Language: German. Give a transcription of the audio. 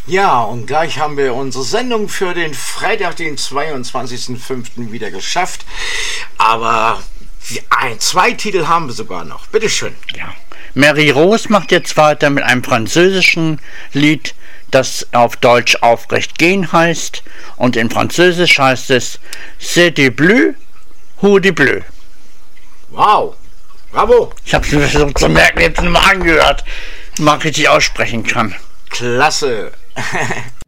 Ja, und gleich haben wir unsere Sendung für den Freitag, den 22.05. wieder geschafft. Aber zwei Titel haben wir sogar noch. Bitteschön. Ja. Mary Rose macht jetzt weiter mit einem französischen Lied, das auf Deutsch Aufrecht gehen heißt. Und in Französisch heißt es C'est du bleu ou du bleu. Wow, bravo. Ich habe es mir versucht zu merken, jetzt mal angehört, wie man richtig aussprechen kann. Klasse.